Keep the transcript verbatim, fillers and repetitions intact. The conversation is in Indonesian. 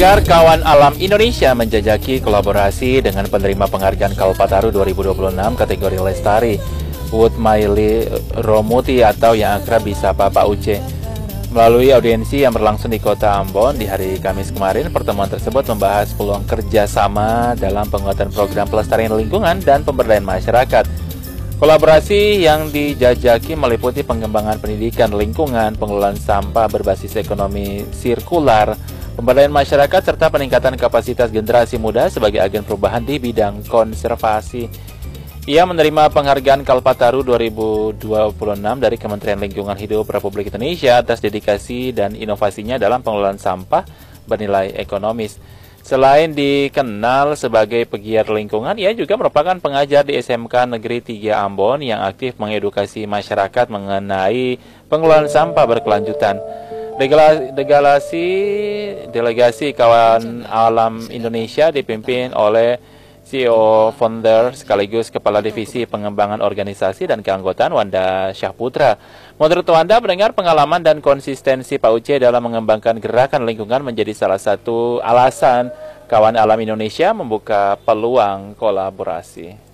pendengar, Kawan Alam Indonesia menjajaki kolaborasi dengan penerima penghargaan Kalpataru dua ribu dua puluh enam kategori Lestari, Wood Maili Romuti atau yang akrab disapa Pak Uce. Melalui audiensi yang berlangsung di Kota Ambon di hari Kamis kemarin, pertemuan tersebut membahas peluang kerjasama dalam penguatan program pelestarian lingkungan dan pemberdayaan masyarakat. Kolaborasi yang dijajaki meliputi pengembangan pendidikan lingkungan, pengelolaan sampah berbasis ekonomi sirkular, pemberdayaan masyarakat, serta peningkatan kapasitas generasi muda sebagai agen perubahan di bidang konservasi. Ia menerima penghargaan Kalpataru dua ribu dua puluh enam dari Kementerian Lingkungan Hidup Republik Indonesia atas dedikasi dan inovasinya dalam pengelolaan sampah bernilai ekonomis. Selain dikenal sebagai pegiat lingkungan, ia juga merupakan pengajar di S M K Negeri tiga Ambon yang aktif mengedukasi masyarakat mengenai pengelolaan sampah berkelanjutan. Delegasi, delegasi Kawan Alam Indonesia dipimpin oleh C E O founder sekaligus Kepala Divisi Pengembangan Organisasi dan Keanggotaan Wanda Syahputra. Menurut Wanda, mendengar pengalaman dan konsistensi Pak Uce dalam mengembangkan gerakan lingkungan menjadi salah satu alasan Kawan Alam Indonesia membuka peluang kolaborasi.